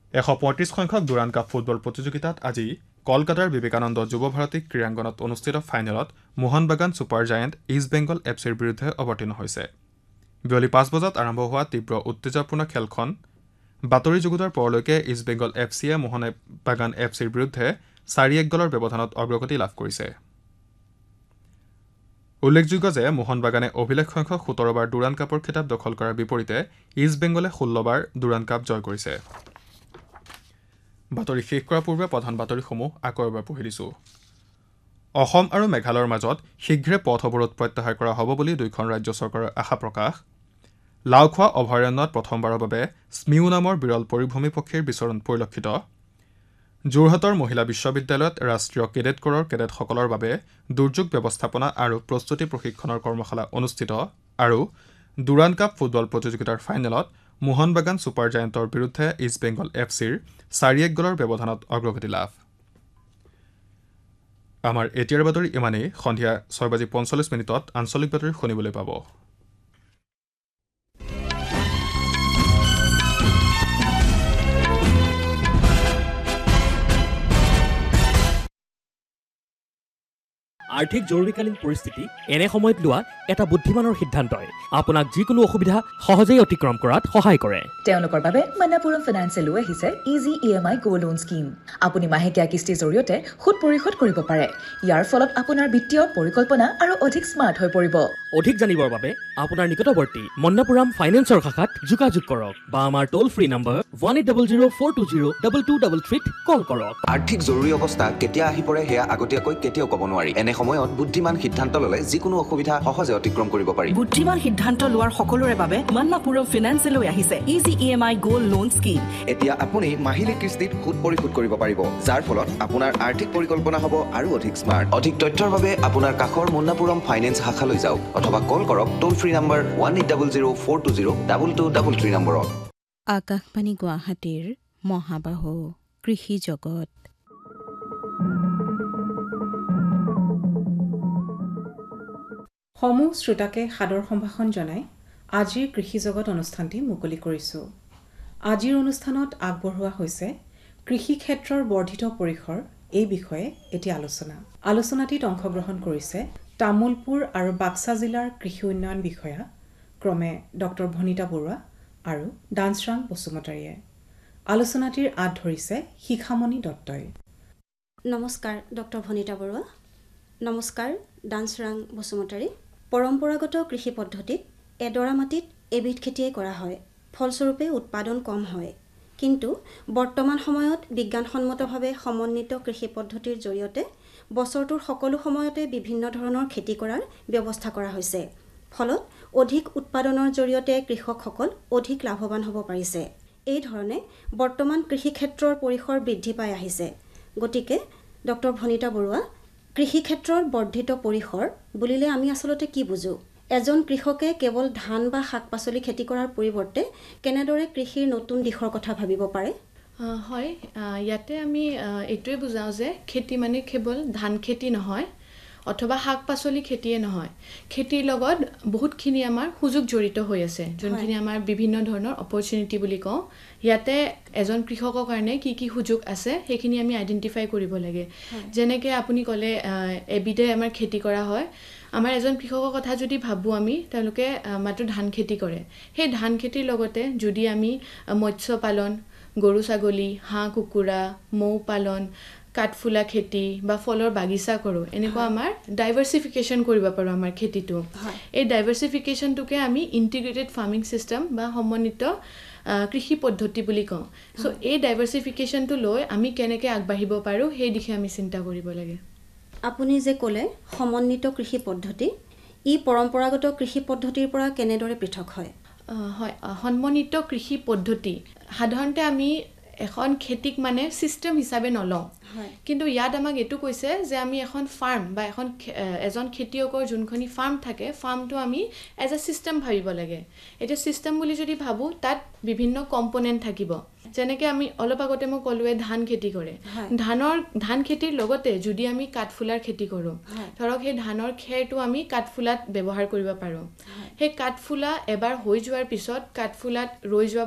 135 সংখ্যক দুৰাণ cup football প্ৰতিযোগিতাত আজি কলকাতাৰ বিবেকানন্দ যুৱ ভাৰতী ক্ৰীড়াংগনত অনুষ্ঠিত ফাইনেলত Mohun Bagan super giant east Bengal এফচিৰ বিৰুদ্ধে অৱতীৰ্ণ হৈছে। বিয়লি 5 বজাত আৰম্ভ হোৱা তীব্ৰ উত্তেজনাপূৰ্ণ খেলখন বাতৰি যুগুতৰ পৰলৈকে ইষ্ট বেংগল এফচিয়ে মোহনবাগান এফচিৰ বিৰুদ্ধে 4-1 গলৰ ব্যৱধানত অগ্ৰগতি লাভ কৰিছে। উল্লেখযোগ্য যে মোহনবাগানে অভিলেখ সংখ্যক 17 বাৰ দুৰাণ কাপৰ খিতাপ দখল কৰাৰ বিপৰীতে ইষ্ট বেংগলে 16 বাৰ দুৰাণ কাপ জয় কৰিছে। বাতৰি শেষ কৰাৰ পূৰ্বে প্ৰধান বাতৰিসমূহ আকৌ এবাৰ পঢ়ি দিছোঁ। অসম আৰু মেঘালয়ৰ মাজত শীঘ্ৰে পথ অৱৰোধ প্ৰত্যাহাৰ কৰা হ'ব বুলি দুয়োখন ৰাজ্য চৰকাৰৰ আশা প্ৰকাশ। লাওখোৱা অভয়াৰণ্যত প্ৰথমবাৰৰ বাবে স্মিউ নামৰ বিৰল পৰিভ্ৰমী পক্ষীৰ বিচৰণ পৰিলক্ষিত। যোৰহাটৰ মহিলা বিশ্ববিদ্যালয়ত ৰাষ্ট্ৰীয় কেডেট কৰৰ কেডেটসকলৰ বাবে দুৰ্যোগ ব্যৱস্থাপনা আৰু প্ৰস্তুতি প্ৰশিক্ষণৰ কৰ্মশালা অনুষ্ঠিত। আৰু দুৰাণ কাপ ফুটবল প্ৰতিযোগিতাৰ ফাইনেলত মোহনবাগান ছুপাৰ জায়েণ্টৰ বিৰুদ্ধে ইষ্ট বেংগল এফচিৰ 4-1 গলৰ ব্যৱধানত অগ্ৰগতি লাভ। আমাৰ এতিয়াৰ বাতৰি ইমানেই। সন্ধিয়া 6:45 আঞ্চলিক বাতৰি শুনিবলৈ পাব। আৰ্থিক জৰুৰীকালীন পৰিস্থিতি এনে সময়ত লোৱা এটা বুদ্ধিমানৰ সিদ্ধান্তই আপোনাক যিকোনো অসুবিধা সহজেই অতিক্ৰম কৰাত সহায় কৰে। তেওঁলোকৰ বাবে মন্নাপুৰম ফাইনেন্সে লৈ আহিছে ইজি EMI গো লোন স্কিম। আপুনি মাহেকীয়া কিস্তিৰ জৰিয়তে সুদ পৰিশোধ কৰিব পাৰে। ইয়াৰ ফলত আপোনাৰ বিত্তীয় পৰিকল্পনা আৰু অধিক স্মাৰ্ট হৈ পৰিব। অধিক জানিবৰ বাবে আপোনাৰ নিকটৱৰ্তী মন্নাপুৰম ফাইনেন্সৰ শাখাত যোগাযোগ কৰক বা আমাৰ টোল ফ্ৰী নম্বৰ 1800-420-2233 কল কৰক। আৰ্থিক জৰুৰী অৱস্থা কেতিয়া আহি পৰে সেয়া আগতীয়াকৈ কেতিয়াও ক'ব নোৱাৰি। এনে সময়ত বুদ্ধিমান সিদ্ধান্ত ল'লে যিকোনো অসুবিধা সহজে অতিক্ৰম কৰিব পাৰি। বুদ্ধিমান সিদ্ধান্ত লোৱাৰ সকলোৰে বাবে মন্নাপুৰম ফাইনেন্সে লৈ আহিছে ইজি EMI গো লোন স্কিম। এতিয়া আপুনি মাহিলী কিস্তিত সুদ পৰিশোধ কৰিব পাৰিব, যাৰ ফলত আপোনাৰ আৰ্থিক পৰিকল্পনা হ'ব আৰু অধিক স্মাৰ্ট। অধিক তথ্যৰ বাবে আপোনাৰ কাষৰ মন্নাপুৰম ফাইনেন্স শাখালৈ যাওক অথবা কল কৰক টোল ফ্ৰী নম্বৰ 1800-420-2233 নম্বৰত। আকাশবাণী গুৱাহাটীৰ মহাবাহু কৃষি জগত। সমূহ শ্ৰোতাকে সাদৰ সম্ভাষণ জনাই আজিৰ কৃষি জগত অনুষ্ঠানটি মুকলি কৰিছোঁ। আজিৰ অনুষ্ঠানত আগবঢ়োৱা হৈছে কৃষি ক্ষেত্ৰৰ বৰ্ধিত পৰিসৰ এই বিষয়ে এটি আলোচনাটিত অংশগ্ৰহণ কৰিছে তামুলপুৰ আৰু বাক্সা জিলাৰ কৃষি উন্নয়ন বিষয়া ক্ৰমে ডক্টৰ ভনিতা বৰুৱা আৰু ডান্সৰাং বসুমতাৰীয়ে। আলোচনাটিৰ আঁত ধৰিছে শিখামণি দত্তই। নমস্কাৰ ডক্টৰ ভনিতা বৰুৱা। নমস্কাৰ ডান্সৰাং বসুমতাৰী। পৰম্পৰাগত কৃষি পদ্ধতিত এডৰা মাটিত এবিধ খেতিয়ে কৰা হয়, ফলস্বৰূপে উৎপাদন কম হয়। কিন্তু বৰ্তমান সময়ত বিজ্ঞানসন্মতভাৱে সমন্বিত কৃষি পদ্ধতিৰ জৰিয়তে বছৰটোৰ সকলো সময়তে বিভিন্ন ধৰণৰ খেতি কৰাৰ ব্যৱস্থা কৰা হৈছে। ফলত অধিক উৎপাদনৰ জৰিয়তে কৃষকসকল অধিক লাভৱান হ'ব পাৰিছে। এই ধৰণে বৰ্তমান কৃষি ক্ষেত্ৰৰ পৰিসৰ বৃদ্ধি পাই আহিছে। গতিকে ডক্টৰ ভনিতা বৰুৱা, কৃষি ক্ষেত্ৰৰ বৰ্ধিত পৰিসৰ বুলিলে আমি আচলতে কি বুজো? এজন কৃষকে কেৱল ধান বা শাক পাচলি খেতি কৰাৰ পৰিৱৰ্তে কেনেদৰে কৃষিৰ নতুন দিশৰ কথা ভাবিব পাৰে? হয়, ইয়াতে আমি এইটোৱে বুজাওঁ যে খেতি মানে কেৱল ধান খেতি নহয় অথবা শাক পাচলি খেতিয়ে নহয়, খেতিৰ লগত বহুতখিনি আমাৰ সুযোগ জড়িত হৈ আছে, যোনখিনি আমাৰ বিভিন্ন ধৰণৰ অপৰচুনিটি বুলি কওঁ। ইয়াতে এজন কৃষকৰ কাৰণে কি কি সুযোগ আছে সেইখিনি আমি আইডেণ্টিফাই কৰিব লাগে। যেনেকৈ আপুনি ক'লে এবিধে আমাৰ খেতি কৰা হয়। আমাৰ এজন কৃষকৰ কথা যদি ভাবোঁ আমি, তেওঁলোকে মাত্ৰ ধান খেতি কৰে। সেই ধান খেতিৰ লগতে যদি আমি মৎস্য পালন, গৰু ছাগলী, হাঁহ কুকুৰা, মৌ পালন, কাঠফুলা খেতি বা ফলৰ বাগিচা কৰোঁ, এনেকুৱা আমাৰ ডাইভাৰ্চিফিকেশ্যন কৰিব পাৰোঁ আমাৰ খেতিটো। এই ডাইভাৰ্চিফিকেশ্যনটোকে আমি ইণ্টিগ্ৰেটেড ফাৰ্মিং ছিষ্টেম বা সমন্বিত কৃষি পদ্ধতি বুলি কওঁ। চ' এই ডাইভাৰ্চিফিকেশ্যনটো লৈ আমি কেনেকৈ আগবাঢ়িব পাৰোঁ সেই দিশে আমি চিন্তা কৰিব লাগে। আপুনি যে ক'লে সমন্বিত কৃষি পদ্ধতি, ই পৰম্পৰাগত কৃষি পদ্ধতিৰ পৰা কেনেদৰে পৃথক হয়? হয়, সমন্বিত কৃষি পদ্ধতি সাধাৰণতে আমি এখন খেতিক মানে ছিষ্টেম হিচাপে নলওঁ, কিন্তু ইয়াত আমাক এইটো কৈছে যে আমি এখন ফাৰ্ম বা এজন খেতিয়কৰ যোনখিনি ফাৰ্ম থাকে, ফাৰ্মটো আমি এজ এ ছিষ্টেম ভাবিব লাগে। এতিয়া ছিষ্টেম বুলি যদি ভাবোঁ, তাত বিভিন্ন কম্পনেণ্ট থাকিব। যেনেকৈ আমি অলপ আগতে মই ক'লোৱে ধান খেতি কৰে, ধান খেতিৰ লগতে যদি আমি কাঠফুলাৰ খেতি কৰোঁ, ধৰক সেই ধানৰ খেৰটো আমি কাঠফুলাত ব্যৱহাৰ কৰিব পাৰোঁ। সেই কাঠফুলা এবাৰ হৈ যোৱাৰ পিছত কাঠফুলাত ৰৈ যোৱা